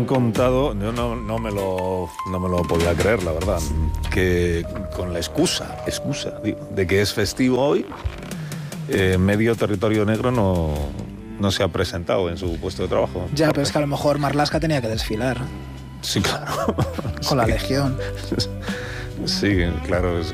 han contado, yo no me lo podía creer, la verdad, que con la excusa digo, de que es festivo hoy, medio territorio negro no se ha presentado en su puesto de trabajo. Ya, pero es que a lo mejor Marlaska tenía que desfilar. Sí, claro. Con la Legión. Sí, claro.